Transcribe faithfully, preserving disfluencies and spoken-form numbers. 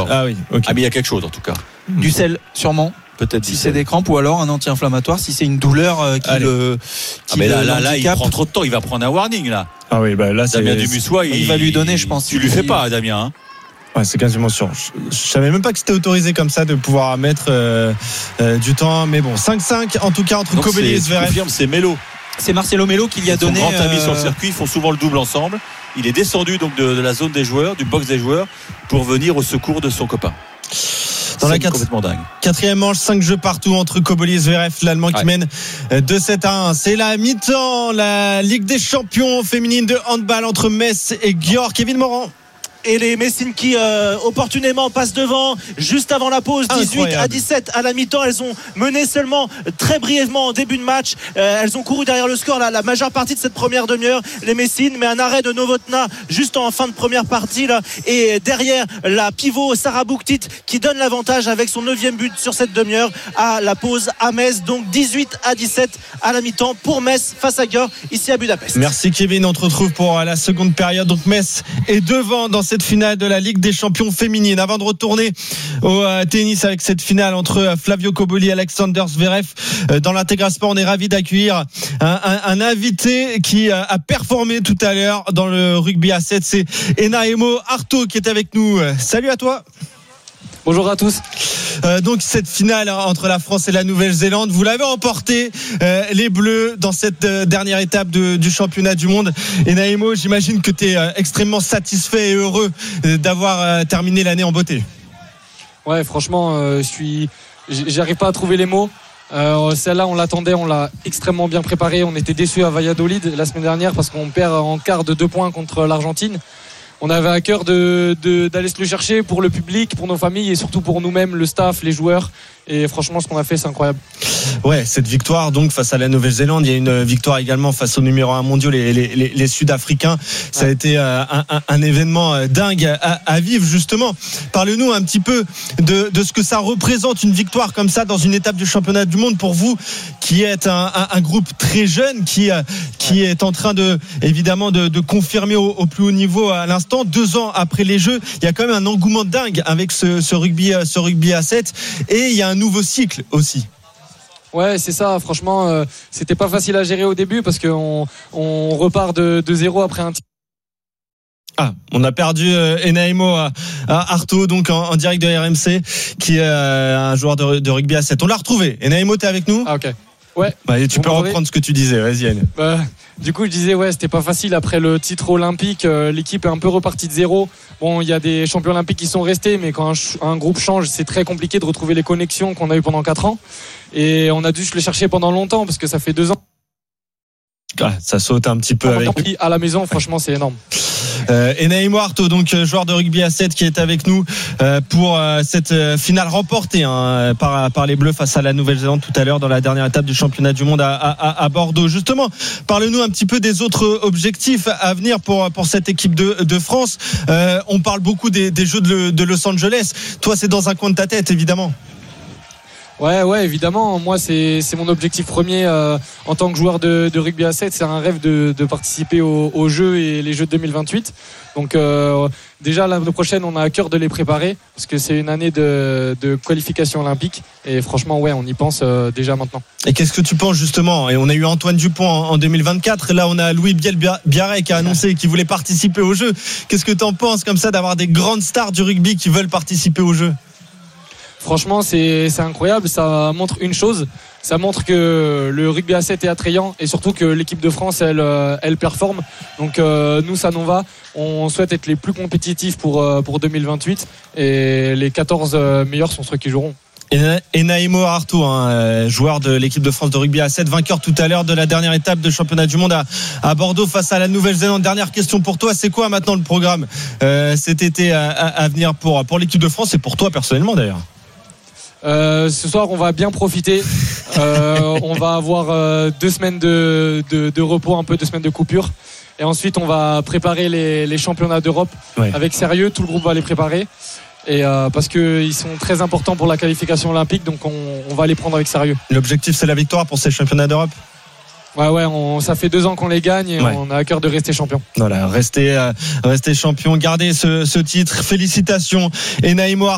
Ah oui, ok. Ah, mais il y a quelque chose en tout cas. Du sel, sûrement. Peut-être si c'est des crampes ou alors un anti-inflammatoire si c'est une douleur euh, qui Allez. le ah qui mais là, le, là, là il prend trop de temps, il va prendre un warning là. Ah oui, bah là c'est Damien Dumussois, il, il va lui donner, je pense. Tu lui fais pas, Damien. Hein. Ouais, c'est quasiment sûr. Je, je savais même pas que c'était autorisé comme ça de pouvoir mettre euh, euh, du temps, mais bon, cinq cinq en tout cas entre Kobeli et Zverev. Confirme, c'est Melo. C'est Marcelo Melo qui lui a Son donné. grand ami euh... sur le circuit, ils font souvent le double ensemble. Il est descendu donc de, de la zone des joueurs, du box des joueurs, pour venir au secours de son copain. Dans c'est la quatre... complètement dingue. Quatrième manche, cinq jeux partout entre Kobeli et Zverev, l'Allemand ouais. qui mène deux sept à un. C'est la mi-temps, la Ligue des champions féminine de handball entre Metz et Győr. Kevin Morand. Et les Messines qui euh, opportunément passent devant juste avant la pause, dix-huit Incroyable. À dix-sept à la mi-temps. Elles ont mené seulement très brièvement en début de match. euh, elles ont couru derrière le score la, la majeure partie de cette première demi-heure, les Messines, mais un arrêt de Novotná juste en fin de première partie là. Et derrière la pivot Sarah Bouktit qui donne l'avantage avec son neuvième but sur cette demi-heure à la pause à Metz. Donc dix-huit à dix-sept à la mi-temps pour Metz face à Győr ici à Budapest. Merci Kevin, on te retrouve pour la seconde période. Donc Metz est devant dans cette finale de la Ligue des champions féminine. Avant de retourner au euh, tennis avec cette finale entre euh, Flavio Kobeli et Alexander Zverev, euh, dans l'Intégra Sport, on est ravi d'accueillir un, un, un invité qui euh, a performé tout à l'heure dans le rugby à sept. C'est Enaimo Arto qui est avec nous. Salut à toi. Bonjour à tous. Euh, donc cette finale entre la France et la Nouvelle-Zélande, vous l'avez emporté, euh, les Bleus, dans cette euh, dernière étape de, du championnat du monde. Et Naïmo, j'imagine que tu es euh, extrêmement satisfait et heureux euh, d'avoir euh, terminé l'année en beauté. Ouais, franchement, euh, je suis, j'arrive pas à trouver les mots. Euh, celle-là, on l'attendait, on l'a extrêmement bien préparée. On était déçus à Valladolid la semaine dernière parce qu'on perd en quart de deux points contre l'Argentine. On avait à cœur de, de, d'aller se le chercher pour le public, pour nos familles et surtout pour nous-mêmes, le staff, les joueurs. Et franchement, ce qu'on a fait, c'est incroyable. Ouais, cette victoire donc face à la Nouvelle-Zélande, il y a une victoire également face au numéro un mondial, les, les, les, les Sud-Africains. Ça ouais. a été euh, un, un, un événement dingue à, à vivre justement. Parle-nous un petit peu de, de ce que ça représente une victoire comme ça dans une étape du championnat du monde pour vous, qui êtes un, un, un groupe très jeune, qui, qui ouais. est en train de évidemment de, de confirmer au, au plus haut niveau à l'instant. Deux ans après les Jeux, il y a quand même un engouement dingue avec ce, ce rugby, ce rugby à sept, et il y a un nouveau cycle aussi. Ouais, c'est ça. Franchement, euh, c'était pas facile à gérer au début parce qu'on on repart de, de zéro après un. Ah, on a perdu euh, Enaimo à, à Arto, donc en, en direct de R M C, qui est euh, un joueur de, de rugby à sept. On l'a retrouvé. Enaimo, t'es avec nous ? Ah ok. Ouais. Bah, tu peux reprendre ce que tu disais. Vas-y, Anne. Bah, du coup, je disais ouais, c'était pas facile après le titre olympique. Euh, l'équipe est un peu repartie de zéro. Bon, il y a des champions olympiques qui sont restés, mais quand un, un groupe change, c'est très compliqué de retrouver les connexions qu'on a eues pendant quatre ans. Et on a dû se les chercher pendant longtemps parce que ça fait deux ans. Ah, ça saute un petit peu avec lui. À la maison, franchement, c'est énorme. Euh, Enaimo Arto, donc joueur de rugby à sept, qui est avec nous euh, pour euh, cette euh, finale remportée hein, par, par les Bleus face à la Nouvelle-Zélande tout à l'heure dans la dernière étape du championnat du monde à, à, à Bordeaux. Justement, parle-nous un petit peu des autres objectifs à venir pour, pour cette équipe de, de France. Euh, on parle beaucoup des, des Jeux de, de Los Angeles. Toi, c'est dans un coin de ta tête, évidemment. Ouais, ouais, évidemment. Moi, c'est, c'est mon objectif premier euh, en tant que joueur de, de rugby à sept. C'est un rêve de, de participer aux, aux Jeux et les Jeux de deux mille vingt-huit. Donc, euh, déjà, l'année prochaine, on a à cœur de les préparer parce que c'est une année de, de qualification olympique. Et franchement, ouais, on y pense euh, déjà maintenant. Et qu'est-ce que tu penses justement ? Et on a eu Antoine Dupont en, en deux mille vingt-quatre. Là, on a Louis Biel-Biarrey qui a annoncé qu'il voulait participer aux Jeux. Qu'est-ce que tu en penses comme ça d'avoir des grandes stars du rugby qui veulent participer aux Jeux ? Franchement, c'est, c'est incroyable. Ça montre une chose. Ça montre que le rugby à sept est attrayant et surtout que l'équipe de France, elle, elle performe. Donc, euh, nous, ça nous va. On souhaite être les plus compétitifs pour, pour deux mille vingt-huit et les quatorze meilleurs sont ceux qui joueront. Enaimo Arto, hein, joueur de l'équipe de France de rugby à sept, vainqueur tout à l'heure de la dernière étape de championnat du monde à, à Bordeaux face à la Nouvelle-Zélande. Dernière question pour toi, c'est quoi maintenant le programme euh, cet été à, à, à venir pour, pour l'équipe de France et pour toi personnellement d'ailleurs ? Euh, ce soir, on va bien profiter. Euh, on va avoir euh, deux semaines de, de, de repos, un peu deux semaines de coupure. Et ensuite, on va préparer les, les championnats d'Europe ouais. avec sérieux. Tout le groupe va les préparer. Et euh, parce qu'ils sont très importants pour la qualification olympique, donc on, on va les prendre avec sérieux. L'objectif, c'est la victoire pour ces championnats d'Europe ? Ouais, ouais, on, ça fait deux ans qu'on les gagne et ouais. on a à cœur de rester champion. Voilà, rester, euh, rester champion, garder ce, ce titre. Félicitations, Enaimo.